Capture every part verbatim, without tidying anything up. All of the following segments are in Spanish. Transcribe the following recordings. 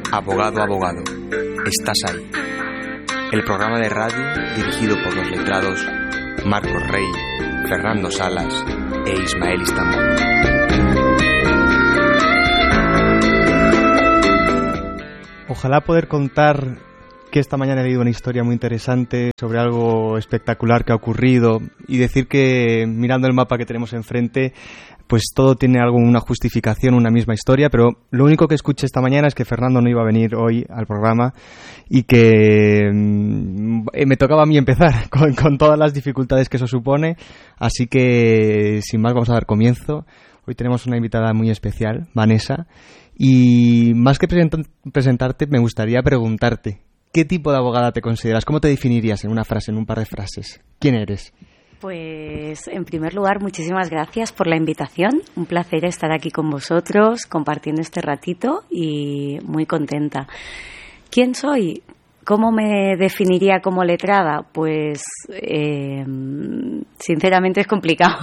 Abogado, abogado, estás ahí. El programa de radio dirigido por los letrados Marcos Rey, Fernando Salas e Ismael Istambul. Ojalá poder contar que esta mañana he leído una historia muy interesante sobre algo espectacular que ha ocurrido y decir que, mirando el mapa que tenemos enfrente, pues todo tiene algo, una justificación, una misma historia, pero lo único que escuché esta mañana es que Fernando no iba a venir hoy al programa y que mmm, me tocaba a mí empezar con, con todas las dificultades que eso supone, así que sin más vamos a dar comienzo. Hoy tenemos una invitada muy especial, Vanessa, y más que present- presentarte me gustaría preguntarte, ¿qué tipo de abogada te consideras? ¿Cómo te definirías en una frase, en un par de frases? ¿Quién eres? Pues, en primer lugar, muchísimas gracias por la invitación. Un placer estar aquí con vosotros, compartiendo este ratito y muy contenta. ¿Quién soy? ¿Cómo me definiría como letrada? Pues, eh, sinceramente es complicado.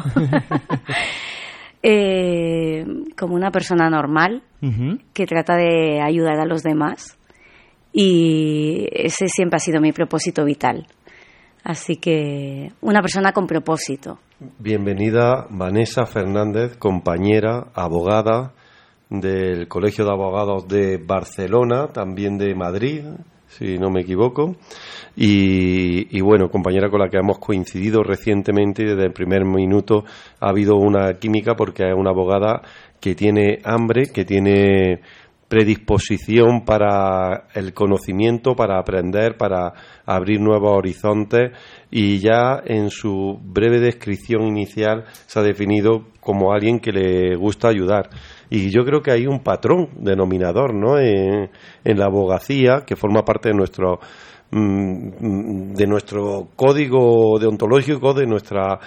eh, como una persona normal, uh-huh. que trata de ayudar a los demás. Y ese siempre ha sido mi propósito vital. Así que una persona con propósito. Bienvenida Vanessa Fernández, compañera, abogada del Colegio de Abogados de Barcelona, también de Madrid, si no me equivoco. Y, y bueno, compañera con la que hemos coincidido recientemente y desde el primer minuto ha habido una química porque es una abogada que tiene hambre, que tiene predisposición para el conocimiento, para aprender, para abrir nuevos horizontes, y ya en su breve descripción inicial se ha definido como alguien que le gusta ayudar. Y yo creo que hay un patrón denominador, ¿no?, en, en la abogacía, que forma parte de nuestro de nuestro código deontológico, de nuestra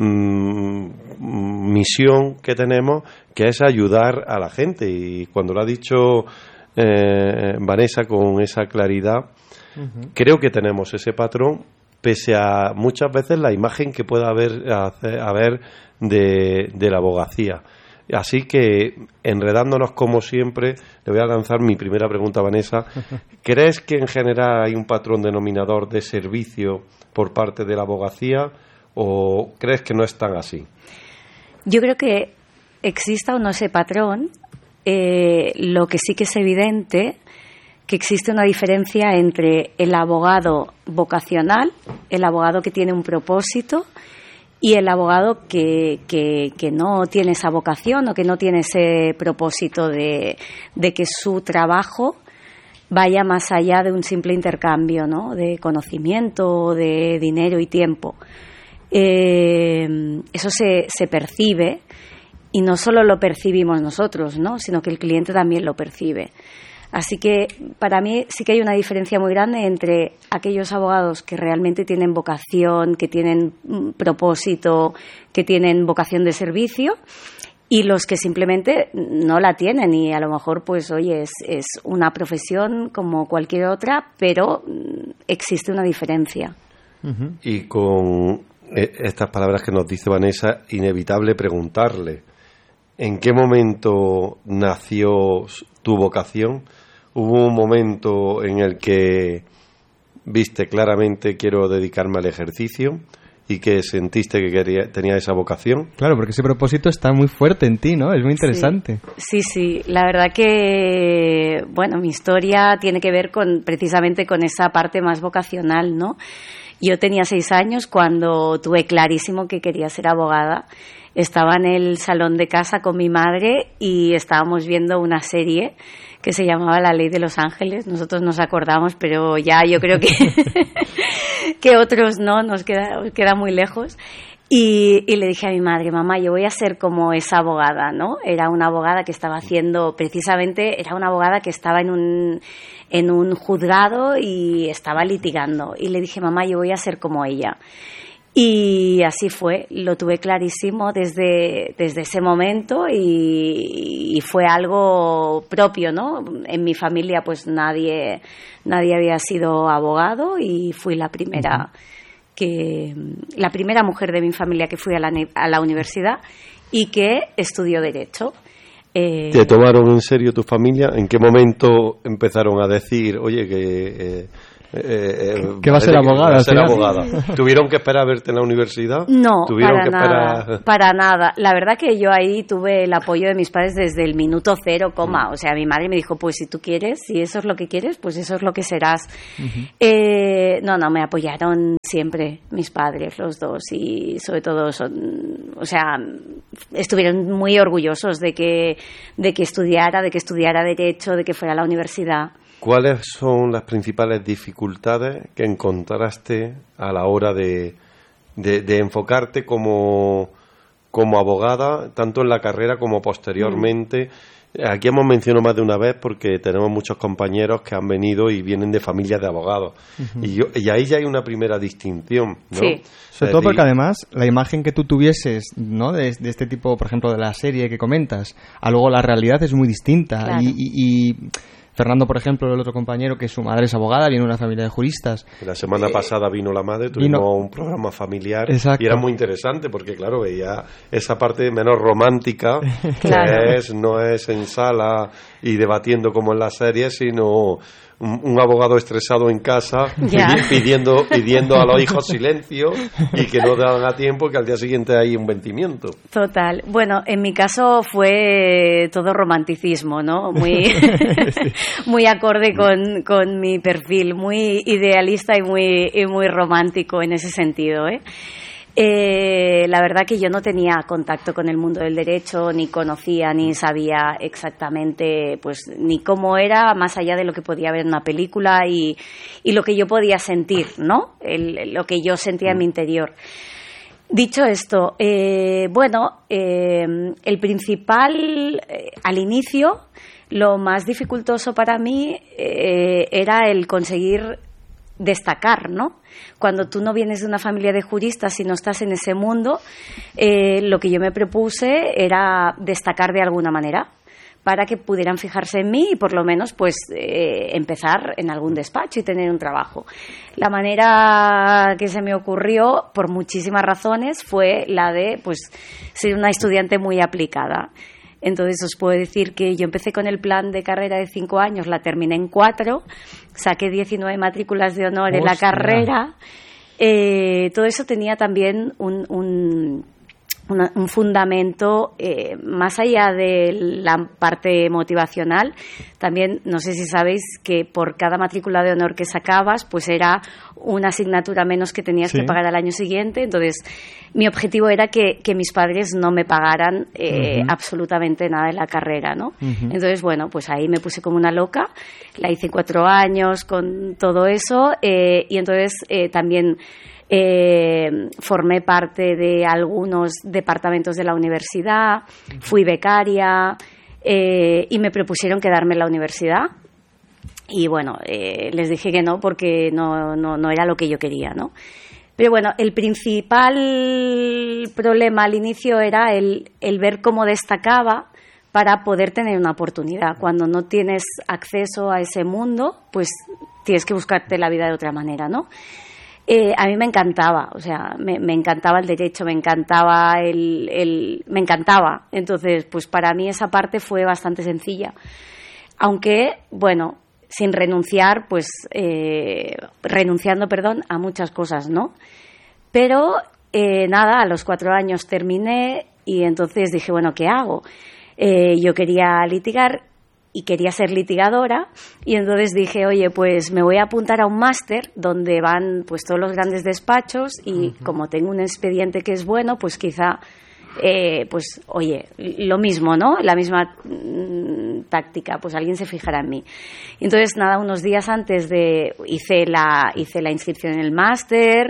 misión que tenemos, que es ayudar a la gente. Y cuando lo ha dicho eh, Vanessa con esa claridad, uh-huh. creo que tenemos ese patrón, pese a muchas veces la imagen que pueda haber, hacer, haber de, de la abogacía. Así que, enredándonos como siempre, le voy a lanzar mi primera pregunta a Vanessa. ¿Crees que en general hay un patrón denominador de servicio por parte de la abogacía o crees que no es tan así? Yo creo que exista o no ese patrón, eh, lo que sí que es evidente que existe una diferencia entre el abogado vocacional, el abogado que tiene un propósito, y el abogado que, que, que no tiene esa vocación o que no tiene ese propósito de, de que su trabajo vaya más allá de un simple intercambio, ¿no?, de conocimiento, de dinero y tiempo. Eh, eso se, se percibe, y no solo lo percibimos nosotros, ¿no?, sino que el cliente también lo percibe. Así que para mí sí que hay una diferencia muy grande entre aquellos abogados que realmente tienen vocación, que tienen propósito, que tienen vocación de servicio, y los que simplemente no la tienen y a lo mejor, pues, oye, es, es una profesión como cualquier otra, pero existe una diferencia. Uh-huh. Y con estas palabras que nos dice Vanessa, inevitable preguntarle, ¿en qué momento nació tu vocación? ¿Hubo un momento en el que viste claramente quiero dedicarme al ejercicio y que sentiste que quería, tenía esa vocación? Claro, porque ese propósito está muy fuerte en ti, ¿no? Es muy interesante. Sí, sí, sí. La verdad que, bueno, mi historia tiene que ver con precisamente con esa parte más vocacional, ¿no? Yo tenía seis años cuando tuve clarísimo que quería ser abogada. Estaba en el salón de casa con mi madre y estábamos viendo una serie que se llamaba La Ley de los Ángeles. Nosotros nos acordamos, pero ya yo creo que, que otros no, nos queda, nos queda muy lejos. Y, y le dije a mi madre, mamá, yo voy a ser como esa abogada, ¿no? Era una abogada que estaba haciendo, precisamente, era una abogada que estaba en un, en un juzgado y estaba litigando. Y le dije, mamá, yo voy a ser como ella. Y así fue, lo tuve clarísimo desde, desde ese momento y, y fue algo propio, ¿no? En mi familia pues nadie, nadie había sido abogado y fui la primera, que, la primera mujer de mi familia que fui a la, a la universidad y que estudió Derecho. Eh, ¿Te tomaron en serio tu familia? ¿En qué momento empezaron a decir, oye, que... Eh, Eh, eh, que va a ser abogada, va a ser ¿sí? abogada? ¿Tuvieron que esperar a verte en la universidad? No, ¿Tuvieron para que nada, esperar? para nada. La verdad que yo ahí tuve el apoyo de mis padres desde el minuto cero, coma. O sea, mi madre me dijo, pues si tú quieres, si eso es lo que quieres, pues eso es lo que serás. Uh-huh. Eh, no, no, me apoyaron siempre mis padres, los dos, y sobre todo son, o sea, estuvieron muy orgullosos de que, de que estudiara, de que estudiara Derecho, de que fuera a la universidad. ¿Cuáles son las principales dificultades que encontraste a la hora de, de, de enfocarte como, como abogada, tanto en la carrera como posteriormente? Mm. Aquí hemos mencionado más de una vez porque tenemos muchos compañeros que han venido y vienen de familias de abogados. Uh-huh. y, yo, y ahí ya hay una primera distinción, ¿no? Sí. Sobre todo porque además la imagen que tú tuvieses, ¿no?, de, de este tipo, por ejemplo, de la serie que comentas, a luego la realidad es muy distinta. Claro. y, y, y Fernando, por ejemplo, el otro compañero, que su madre es abogada, viene de una familia de juristas. La semana eh, pasada vino la madre, tuvimos vino... un programa familiar. Exacto. Y era muy interesante porque, claro, veía esa parte menos romántica, claro. que es, no es en sala y debatiendo como en las series, sino un, un abogado estresado en casa pidiendo, pidiendo a los hijos silencio y que no dan a tiempo, que al día siguiente hay un vencimiento. Total. Bueno, en mi caso fue todo romanticismo, ¿no? Muy, sí. muy acorde con, con mi perfil, muy idealista y muy, y muy romántico en ese sentido, ¿eh? Eh, la verdad que yo no tenía contacto con el mundo del derecho, ni conocía, ni sabía exactamente, pues, ni cómo era, más allá de lo que podía ver en una película y, y lo que yo podía sentir, ¿no? El, lo que yo sentía en mi interior. Dicho esto, eh, bueno, eh, el principal, eh, al inicio, lo más dificultoso para mí eh, era el conseguir destacar, ¿no? Cuando tú no vienes de una familia de juristas y no estás en ese mundo, eh, lo que yo me propuse era destacar de alguna manera para que pudieran fijarse en mí y por lo menos pues eh, empezar en algún despacho y tener un trabajo. La manera que se me ocurrió, por muchísimas razones, fue la de pues ser una estudiante muy aplicada. Entonces os puedo decir que yo empecé con el plan de carrera de cinco años, la terminé en cuatro, saqué diecinueve matrículas de honor ¡Hostia! En la carrera. Eh, todo eso tenía también un, un, una, un fundamento eh, más allá de la parte motivacional. También, no sé si sabéis que por cada matrícula de honor que sacabas, pues era una asignatura menos que tenías sí. que pagar al año siguiente. Entonces, mi objetivo era que, que mis padres no me pagaran eh, uh-huh. absolutamente nada de la carrera, ¿no? Uh-huh. Entonces, bueno, pues ahí me puse como una loca. La hice cuatro años con todo eso eh, y entonces eh, también eh, formé parte de algunos departamentos de la universidad, uh-huh. fui becaria eh, y me propusieron quedarme en la universidad. Y bueno, eh, les dije que no porque no, no, no era lo que yo quería, ¿no? Pero bueno, el principal problema al inicio era el, el ver cómo destacaba para poder tener una oportunidad. Cuando no tienes acceso a ese mundo, pues tienes que buscarte la vida de otra manera, ¿no? Eh, a mí me encantaba, o sea, me, me encantaba el derecho, me encantaba el, el, me encantaba. Entonces, pues para mí esa parte fue bastante sencilla. Aunque, bueno, sin renunciar, pues, eh, renunciando, perdón, a muchas cosas, ¿no? Pero, eh, nada, a los cuatro años terminé y entonces dije, bueno, ¿qué hago? Eh, yo quería litigar y quería ser litigadora y entonces dije, oye, pues me voy a apuntar a un máster donde van pues todos los grandes despachos y uh-huh. como tengo un expediente que es bueno, pues quizá Eh, pues oye, lo mismo, ¿no? La misma mm, táctica, pues alguien se fijará en mí. Entonces, nada, unos días antes de hice la hice la inscripción en el máster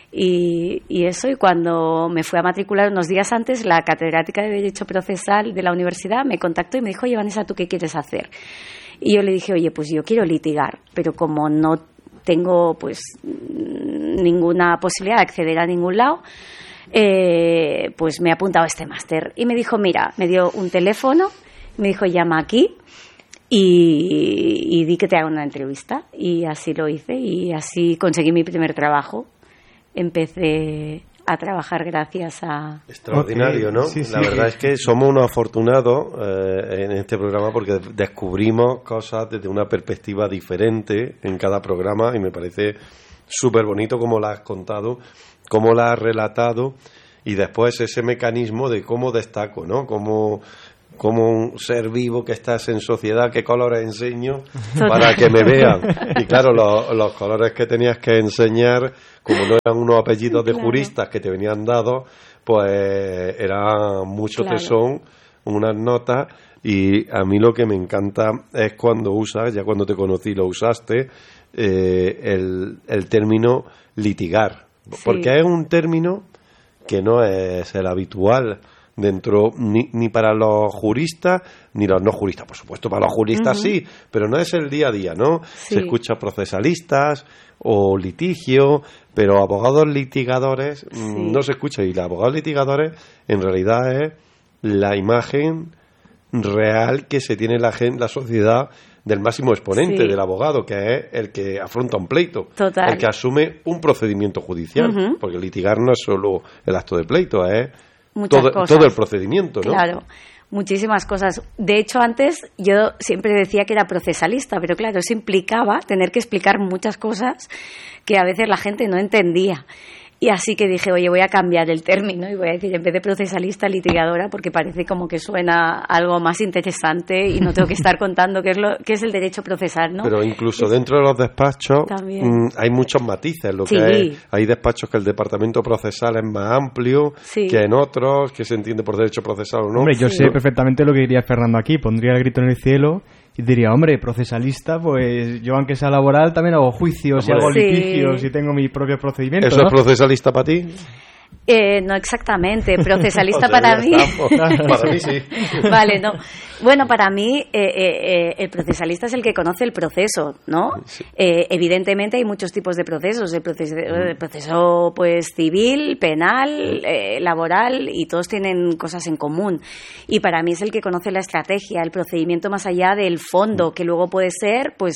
y, y eso, y cuando me fui a matricular unos días antes, la catedrática de Derecho Procesal de la universidad me contactó y me dijo, oye, Vanessa, ¿tú qué quieres hacer? Y yo le dije, oye, pues yo quiero litigar, pero como no tengo pues ninguna posibilidad de acceder a ningún lado, Eh, pues me he apuntado a este máster. Y me dijo, mira, me dio un teléfono, me dijo, llama aquí y, y di que te haga una entrevista. Y así lo hice y así conseguí mi primer trabajo. Empecé a trabajar gracias a... Extraordinario, okay. ¿no? Sí, sí. La verdad es que somos unos afortunados eh, en este programa porque descubrimos cosas desde una perspectiva diferente en cada programa y me parece súper bonito cómo la has contado, cómo la has relatado y después ese mecanismo de cómo destaco, ¿no? Cómo... como un ser vivo que estás en sociedad, qué colores enseño para que me vean. Y claro, los, los colores que tenías que enseñar, como no eran unos apellidos de juristas que te venían dados, pues era mucho claro. tesón, unas notas, y a mí lo que me encanta es cuando usas, ya cuando te conocí lo usaste, eh, el, el término litigar, sí. porque es un término que no es el habitual dentro ni, ni para los juristas ni los no juristas, por supuesto para los juristas uh-huh. sí, pero no es el día a día, ¿no? Sí. Se escucha procesalistas o litigio, pero abogados litigadores sí. no se escucha, y los abogados litigadores en realidad es la imagen real que se tiene la gente, la sociedad del máximo exponente sí. del abogado, que es el que afronta un pleito, Total. el que asume un procedimiento judicial, uh-huh. porque litigar no es solo el acto de pleito, es Muchas todo, cosas. todo el procedimiento, ¿no? Claro, muchísimas cosas. De hecho, antes yo siempre decía que era procesalista, pero claro, eso implicaba tener que explicar muchas cosas que a veces la gente no entendía. Y así que dije, oye, voy a cambiar el término y voy a decir, en vez de procesalista, litigadora, porque parece como que suena algo más interesante y no tengo que estar contando qué es lo qué es el derecho procesal, ¿no? Pero incluso es, dentro de los despachos mmm, hay muchos matices. Lo sí. que hay, hay despachos que el departamento procesal es más amplio sí. que en otros, que se entiende por derecho procesal o no. Hombre, yo sí. sé perfectamente lo que diría Fernando aquí. Pondría el grito en el cielo y diría, hombre, procesalista, pues yo aunque sea laboral también hago juicios y hago sí. litigios y tengo mi propio procedimiento. ¿Eso ¿no? es procesalista para ti? Eh, no exactamente, procesalista o sea, para mí. Para mí sí. Vale, no. Bueno, para mí eh, eh, el procesalista es el que conoce el proceso, ¿no? Sí. Eh, evidentemente hay muchos tipos de procesos, el proceso, el proceso pues civil, penal, eh, laboral, y todos tienen cosas en común. Y para mí es el que conoce la estrategia, el procedimiento más allá del fondo, que luego puede ser, pues,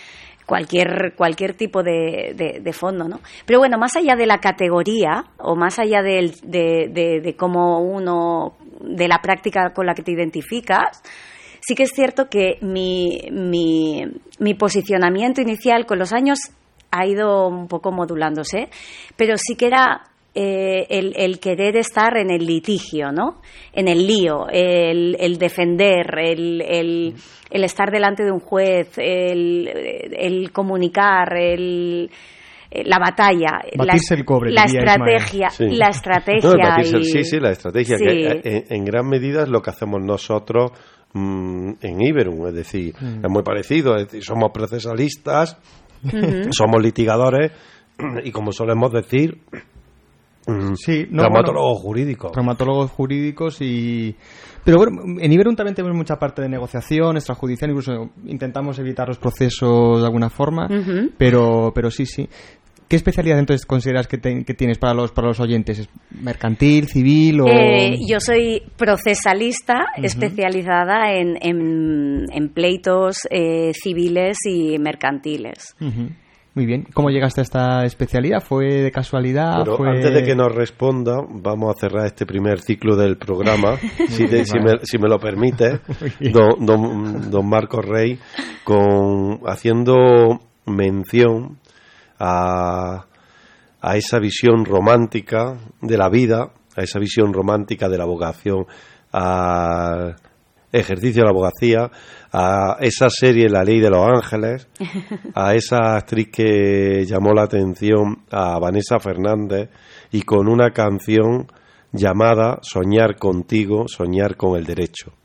cualquier cualquier tipo de, de, de fondo, ¿no? Pero bueno, más allá de la categoría o más allá de, de, de, de cómo uno, de la práctica con la que te identificas, sí que es cierto que mi, mi, mi posicionamiento inicial con los años ha ido un poco modulándose, pero sí que era Eh, el, el querer estar en el litigio, ¿no? En el lío, el, el defender, el, el, el estar delante de un juez, el, el comunicar, el, la batalla, batirse la, el cobre, la estrategia, sí. la estrategia. No, batirse, y... sí, sí, la estrategia, sí. que en, en gran medida es lo que hacemos nosotros mmm, en Iberum, es decir, mm. es muy parecido, es decir, somos procesalistas, uh-huh. somos litigadores y, como solemos decir, sí, no, traumatólogos bueno, jurídicos. Traumatólogos jurídicos y... Pero bueno, en Iberum también tenemos mucha parte de negociación, extrajudicial, incluso intentamos evitar los procesos de alguna forma, uh-huh. pero, pero sí, sí. ¿Qué especialidad entonces consideras que, te, que tienes para los para los oyentes? ¿Es mercantil, civil o...? Eh, yo soy procesalista uh-huh. especializada en, en, en pleitos eh, civiles y mercantiles. Uh-huh. Muy bien. ¿Cómo llegaste a esta especialidad? ¿Fue de casualidad? Pero ¿Fue... antes de que nos responda, vamos a cerrar este primer ciclo del programa, si, te, si, me, si me lo permite, don, don, don Marcos Rey, con, haciendo mención a, a esa visión romántica de la vida, a esa visión romántica de la vocación, al ejercicio de la abogacía, a esa serie La Ley de los Ángeles, a esa actriz que llamó la atención, a Vanessa Fernández, y con una canción llamada Soñar contigo, soñar con el derecho.